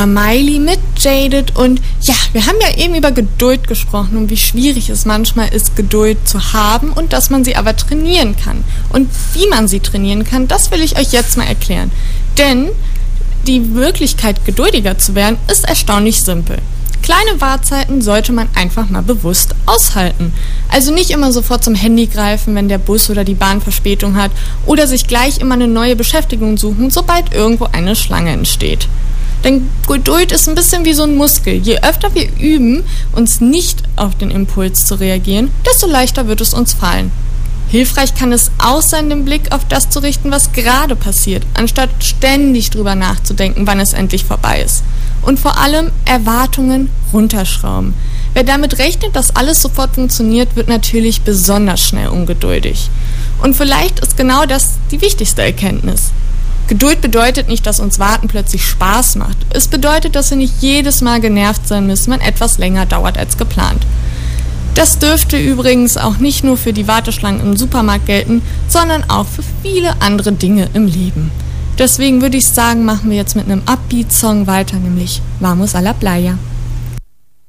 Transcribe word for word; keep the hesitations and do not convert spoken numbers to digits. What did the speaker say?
Miley mit Jaded und ja, wir haben ja eben über Geduld gesprochen und wie schwierig es manchmal ist, Geduld zu haben und dass man sie aber trainieren kann. Und wie man sie trainieren kann, das will ich euch jetzt mal erklären. Denn die Möglichkeit, geduldiger zu werden, ist erstaunlich simpel. Kleine Wartezeiten sollte man einfach mal bewusst aushalten. Also nicht immer sofort zum Handy greifen, wenn der Bus oder die Bahn Verspätung hat oder sich gleich immer eine neue Beschäftigung suchen, sobald irgendwo eine Schlange entsteht. Denn Geduld ist ein bisschen wie so ein Muskel. Je öfter wir üben, uns nicht auf den Impuls zu reagieren, desto leichter wird es uns fallen. Hilfreich kann es auch sein, den Blick auf das zu richten, was gerade passiert, anstatt ständig drüber nachzudenken, wann es endlich vorbei ist. Und vor allem Erwartungen runterschrauben. Wer damit rechnet, dass alles sofort funktioniert, wird natürlich besonders schnell ungeduldig. Und vielleicht ist genau das die wichtigste Erkenntnis. Geduld bedeutet nicht, dass uns Warten plötzlich Spaß macht. Es bedeutet, dass wir nicht jedes Mal genervt sein müssen, wenn etwas länger dauert als geplant. Das dürfte übrigens auch nicht nur für die Warteschlangen im Supermarkt gelten, sondern auch für viele andere Dinge im Leben. Deswegen würde ich sagen, machen wir jetzt mit einem Upbeat-Song weiter, nämlich Vamos a la Playa.